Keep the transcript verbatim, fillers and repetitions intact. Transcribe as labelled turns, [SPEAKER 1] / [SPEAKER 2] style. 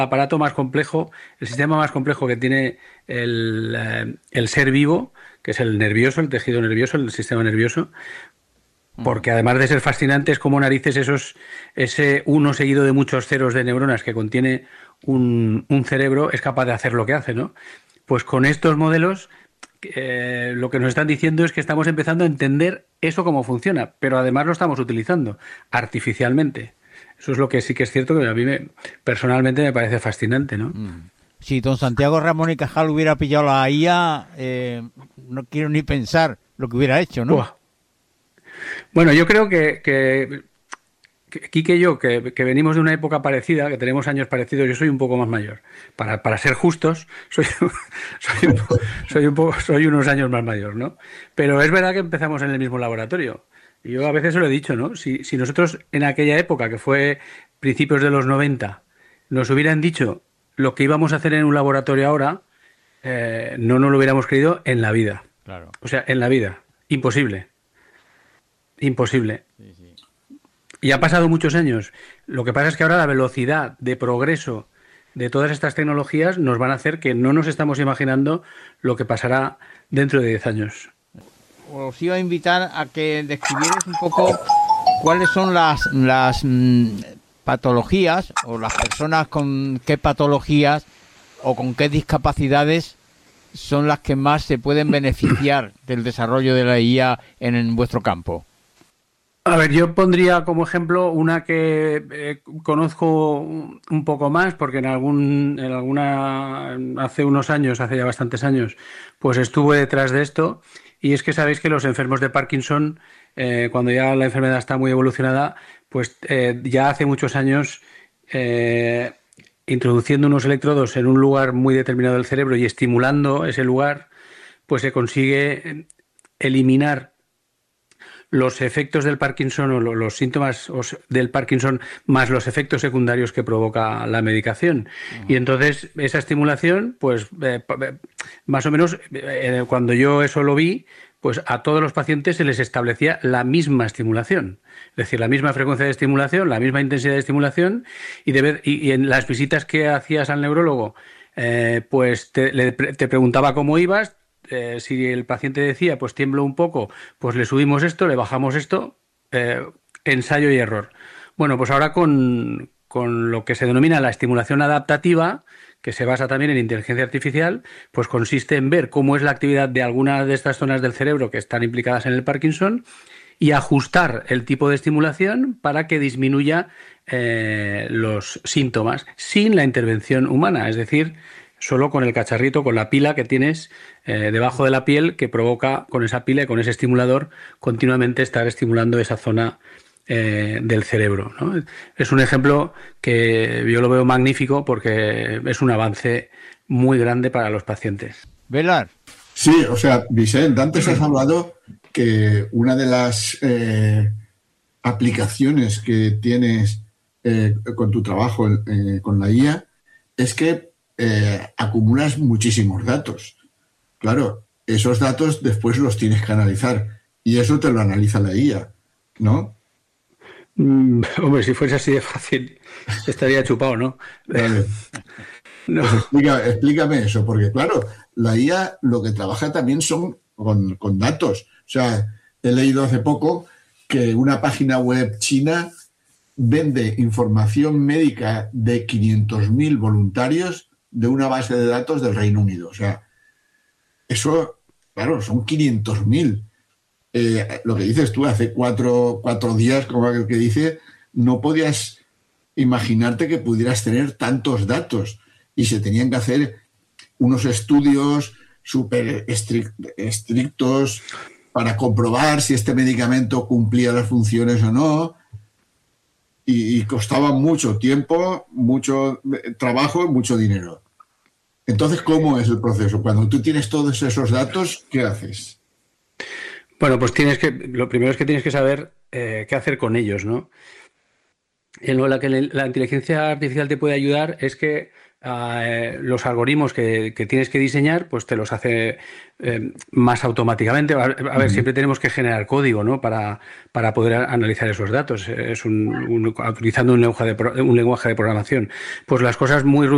[SPEAKER 1] aparato más complejo, el sistema más complejo que tiene el, eh, el ser vivo, que es el nervioso, el tejido nervioso, el sistema nervioso,
[SPEAKER 2] Ujú.
[SPEAKER 1] porque además de ser fascinante es como narices esos, ese uno seguido de muchos ceros de neuronas que contiene un, un cerebro es capaz de hacer lo que hace, ¿no? Pues con estos modelos eh, lo que nos están diciendo es que estamos empezando a entender eso cómo funciona, pero además lo estamos utilizando artificialmente. Eso es lo que sí que es cierto que a mí me, personalmente me parece fascinante, ¿no?
[SPEAKER 2] Mm. Si don Santiago Ramón y Cajal hubiera pillado la I A, eh, no quiero ni pensar lo que hubiera hecho, ¿no?
[SPEAKER 1] Buah. Bueno, yo creo que, que, que Quique y yo, que, que venimos de una época parecida, que tenemos años parecidos, yo soy un poco más mayor. Para, para ser justos, soy, soy, un, po- soy, un poco, soy unos años más mayor, ¿no? Pero es verdad que empezamos en el mismo laboratorio. Y yo a veces se lo he dicho, ¿no? Si, si nosotros en aquella época, que fue principios de los noventa, nos hubieran dicho lo que íbamos a hacer en un laboratorio ahora, eh, no nos lo hubiéramos creído en la vida.
[SPEAKER 2] Claro.
[SPEAKER 1] O sea, en la vida. Imposible. Imposible.
[SPEAKER 2] Sí, sí.
[SPEAKER 1] Y ha pasado muchos años. Lo que pasa es que ahora la velocidad de progreso de todas estas tecnologías nos van a hacer que no nos estamos imaginando lo que pasará dentro de diez años.
[SPEAKER 2] Os iba a invitar a que describierais un poco cuáles son las, las mm, patologías o las personas con qué patologías o con qué discapacidades son las que más se pueden beneficiar del desarrollo de la I A en, en vuestro campo.
[SPEAKER 1] A ver, yo pondría como ejemplo una que eh, conozco un un poco más, porque en algún, en alguna, hace unos años, hace ya bastantes años, pues estuve detrás de esto. Y es que sabéis que los enfermos de Parkinson, eh, cuando ya la enfermedad está muy evolucionada, pues eh, ya hace muchos años, eh, introduciendo unos electrodos en un lugar muy determinado del cerebro y estimulando ese lugar, pues se consigue eh, eliminar los efectos del Parkinson o lo- los síntomas os- del Parkinson más los efectos secundarios que provoca la medicación. Y
[SPEAKER 2] Ajá.
[SPEAKER 1] entonces esa estimulación, pues eh, pa- eh, más o menos eh, cuando yo eso lo vi, pues a todos los pacientes se les establecía la misma estimulación. Es decir, la misma frecuencia de estimulación, la misma intensidad de estimulación y, de vez- y, y en las visitas que hacías al neurólogo, eh, pues te, le pre- te preguntaba cómo ibas, eh, si el paciente decía, pues tiemblo un poco, pues le subimos esto, le bajamos esto, eh, ensayo y error. Bueno, pues ahora con, con lo que se denomina la estimulación adaptativa, que se basa también en inteligencia artificial, pues consiste en ver cómo es la actividad de algunas de estas zonas del cerebro que están implicadas en el Parkinson y ajustar el tipo de estimulación para que disminuya eh, los síntomas sin la intervención humana, es decir, solo con el cacharrito, con la pila que tienes eh, debajo de la piel que provoca con esa pila y con ese estimulador continuamente estar estimulando esa zona eh, del cerebro, ¿no? Es un ejemplo que yo lo veo magnífico porque es un avance muy grande para los pacientes.
[SPEAKER 2] Velar.
[SPEAKER 3] Sí, o sea, Vicente, antes has hablado que una de las eh, aplicaciones que tienes eh, con tu trabajo eh, con la I A es que eh, acumulas muchísimos datos. Claro, esos datos después los tienes que analizar y eso te lo analiza la I A, ¿no?
[SPEAKER 1] Mm, hombre, si fuese así de fácil, estaría chupado, ¿no?
[SPEAKER 3] Vale.
[SPEAKER 1] No.
[SPEAKER 3] Pues explica, explícame eso, porque claro, la I A lo que trabaja también son con, con datos. O sea, he leído hace poco que una página web china vende información médica de quinientos mil voluntarios de una base de datos del Reino Unido. O sea, eso, claro, son quinientos mil. Eh, lo que dices tú, hace cuatro, cuatro días, como aquel que dice, no podías imaginarte que pudieras tener tantos datos y se tenían que hacer unos estudios súper estrictos para comprobar si este medicamento cumplía las funciones o no y, y costaba mucho tiempo, mucho trabajo y mucho dinero. Entonces, ¿cómo es el proceso? Cuando tú tienes todos esos datos, ¿qué haces?
[SPEAKER 1] Bueno, pues tienes que, lo primero es que tienes que saber eh, qué hacer con ellos, ¿no? En lo la que la inteligencia artificial te puede ayudar es que eh, los algoritmos que, que tienes que diseñar, pues te los hace eh, más automáticamente. A, a ver,
[SPEAKER 3] Uh-huh.
[SPEAKER 1] siempre tenemos que generar código, ¿no? Para, para poder analizar esos datos. Es un, un- utilizando un lenguaje de, pro- un lenguaje de programación. Pues las cosas muy